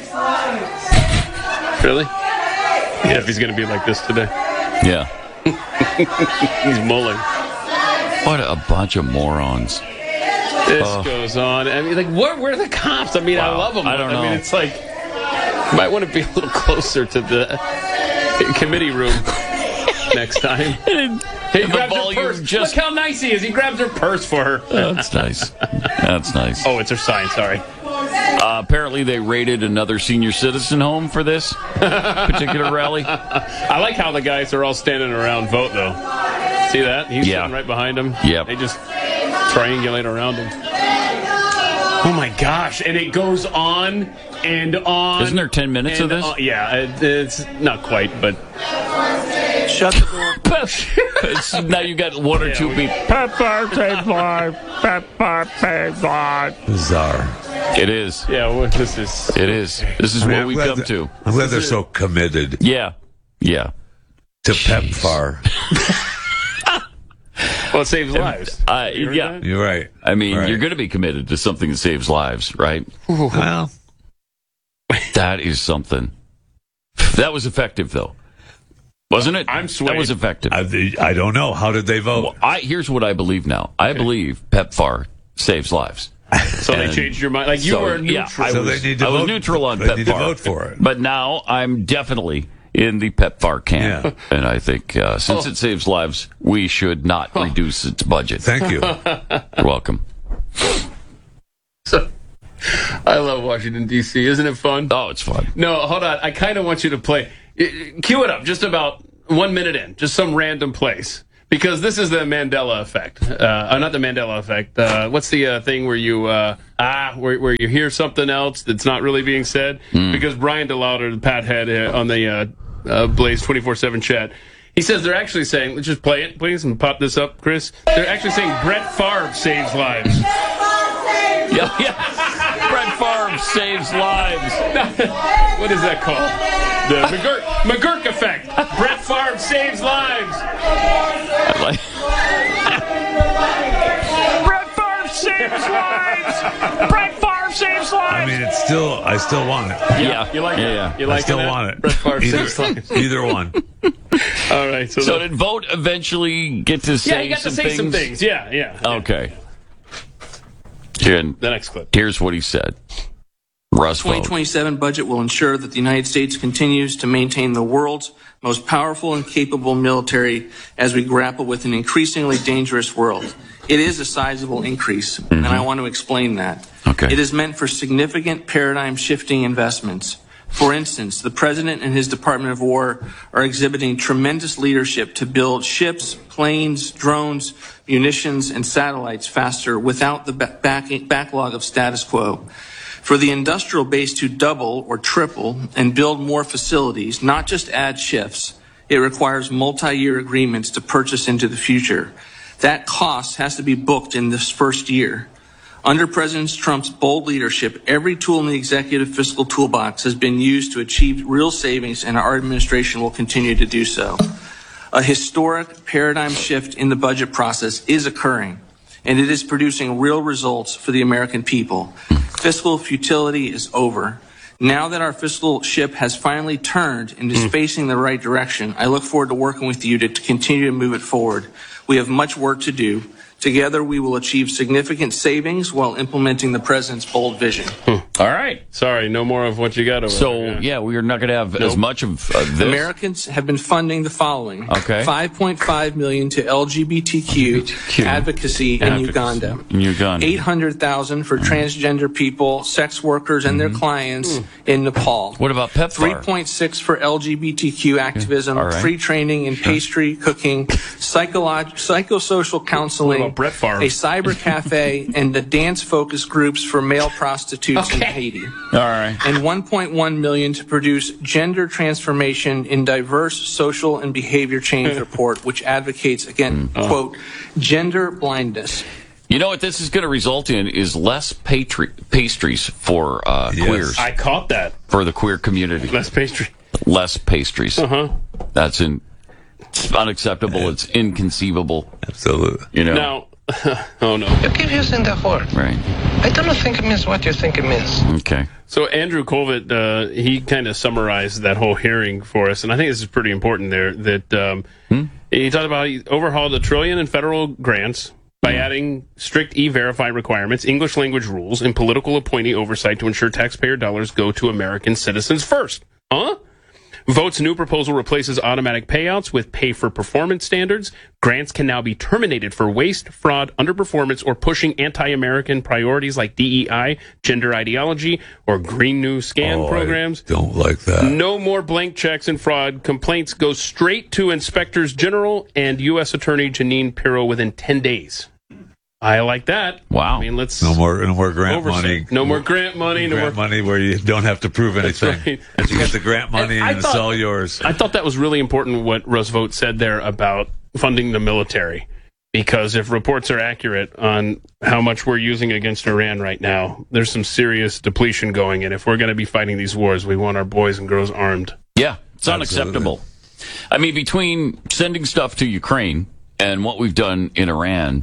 Really? Yeah, if he's going to be like this today. Yeah. He's mulling. What a bunch of morons. This goes on. I mean, like, where are the cops? I mean, I love them. I don't know. I mean, it's like, you might want to be a little closer to the committee room next time. He grabs her purse. Look how nice he is. He grabs her purse for her. That's nice. That's nice. Oh, it's her sign. Sorry. Apparently, they raided another senior citizen home for this particular rally. I like how the guys are all standing around vote, though. See that? He's sitting right behind him. Yeah. They just triangulate around him. Oh my gosh! And it goes on and on. Isn't there 10 minutes of this? Yeah, it's not quite, but shut the door. Now you got one or two people. PEPFAR saves lives. PEPFAR saves lives. Bizarre. It is. Yeah, well, this is. It is. This is what we've come to. I'm glad they're so committed. Yeah. Yeah. To PEPFAR. Well, it saves lives. Yeah. You're right. I mean, right. You're going to be committed to something that saves lives, right? Well, that is something. That was effective, though. Wasn't it? I'm swayed. That was effective. I don't know. How did they vote? Well, here's what I believe now. I believe PEPFAR saves lives. So they changed your mind? Like you were neutral. Yeah, I was neutral on PEPFAR. They need to vote for it. But now I'm definitely in the PEPFAR camp. Yeah. And I think since it saves lives, we should not reduce its budget. Thank you. You're welcome. So, I love Washington, D.C. Isn't it fun? Oh, it's fun. No, hold on. I kind of want you to play. Cue it up just about 1 minute in. Just some random place. Because this is the Mandela effect. Not the Mandela effect. What's the thing where you where you hear something else that's not really being said? Because Brian DeLauder, the Pat Head on the Blaze 24/7 chat, he says they're actually saying, let's just play it, please, and pop this up, Chris. They're actually saying Brett Favre saves lives. Yeah. Brett Favre saves lives. What is that called? The McGurk effect. Brett Favre saves lives. Brett Favre saves lives. Brett Favre saves lives. I mean, I still want it. Yeah. You like it? Yeah. You like I still that? want it. Brett Favre saves lives. Either one. All right. So did Vogt eventually get to say he got to say some things. Yeah. Okay. The next clip. Here's what he said. Russ Vogt. 2027 budget will ensure that the United States continues to maintain the world's most powerful and capable military as we grapple with an increasingly dangerous world. It is a sizable increase, and I want to explain that. Okay. It is meant for significant paradigm-shifting investments. For instance, the President and his Department of War are exhibiting tremendous leadership to build ships, planes, drones, munitions, and satellites faster without the backlog of status quo. For the industrial base to double or triple and build more facilities, not just add shifts, it requires multi-year agreements to purchase into the future. That cost has to be booked in this first year. Under President Trump's bold leadership, every tool in the executive fiscal toolbox has been used to achieve real savings, and our administration will continue to do so. A historic paradigm shift in the budget process is occurring, and it is producing real results for the American people. Fiscal futility is over. Now that our fiscal ship has finally turned and is facing the right direction, I look forward to working with you to continue to move it forward. We have much work to do. Together, we will achieve significant savings while implementing the president's bold vision. All right. Sorry, no more of what you got over there. Yeah, we are not going to have as much of this. Americans have been funding the following. Okay. $5.5 million to LGBTQ advocacy in Uganda. $800,000 for transgender people, sex workers, and their clients in Nepal. What about PEPFAR? $3.6 for LGBTQ activism, free training in pastry cooking, psychosocial counseling, Brett Favre? A cyber cafe, and the dance focus groups for male prostitutes in Haiti. All right. And $1.1 million to produce gender transformation in diverse social and behavior change report, which advocates, again, quote, gender blindness. You know what this is going to result in is less pastries for queers. I caught that. For the queer community. Less pastry. Less pastries. That's it's unacceptable. It's inconceivable. Absolutely. You know. Now, oh no. You keep using that word. Right. I don't think it means what you think it means. Okay. So Andrew Colvett, he kind of summarized that whole hearing for us, and I think this is pretty important there, that he talked about he overhauled $1 trillion in federal grants by adding strict E-Verify requirements, English language rules, and political appointee oversight to ensure taxpayer dollars go to American citizens first. Vogt's new proposal replaces automatic payouts with pay-for-performance standards. Grants can now be terminated for waste, fraud, underperformance, or pushing anti-American priorities like DEI, gender ideology, or Green New Scan programs. I don't like that. No more blank checks and fraud. Complaints go straight to Inspectors General and U.S. Attorney Jeanine Pirro within 10 days. I like that. Wow. I mean, let's no more grant money. No more grant money. No more money where you don't have to prove anything. Right. You get the grant money and it's all yours. I thought that was really important what Russ Vogt said there about funding the military, because if reports are accurate on how much we're using against Iran right now, there's some serious depletion going in. If we're going to be fighting these wars, we want our boys and girls armed. Yeah, it's unacceptable. I mean, between sending stuff to Ukraine and what we've done in Iran,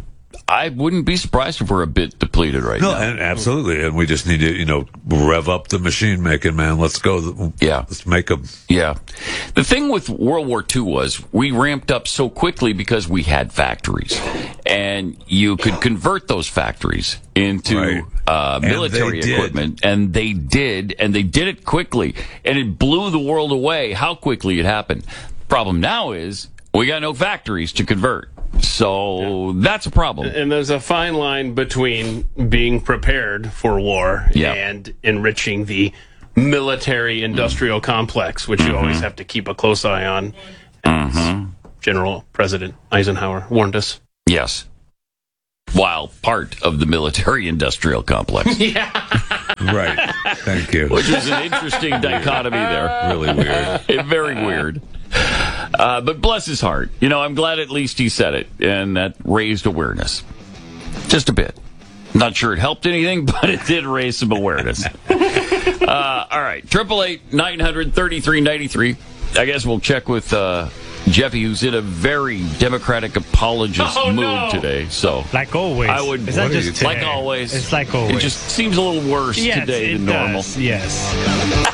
I wouldn't be surprised if we're a bit depleted right now. And absolutely. And we just need to, rev up the machine making, man. Let's go. Yeah. Let's make them. Yeah. The thing with World War II was we ramped up so quickly because we had factories. And you could convert those factories into military equipment. And they did. And they did it quickly. And it blew the world away how quickly it happened. Problem now is we got no factories to convert. So that's a problem. And there's a fine line between being prepared for war and enriching the military-industrial complex, which you always have to keep a close eye on. As General President Eisenhower warned us. Yes. While part of the military-industrial complex. Yeah. Right. Thank you. Which is an interesting dichotomy there. Really weird. Very weird. But bless his heart. I'm glad at least he said it, and that raised awareness. Just a bit. Not sure it helped anything, but it did raise some awareness. All right. 888-900-3393. I guess we'll check with Jeffy, who's in a very Democratic apologist mood today. So, like always. I would. Is that just like always? It's like always. It just seems a little worse today than normal. Yes.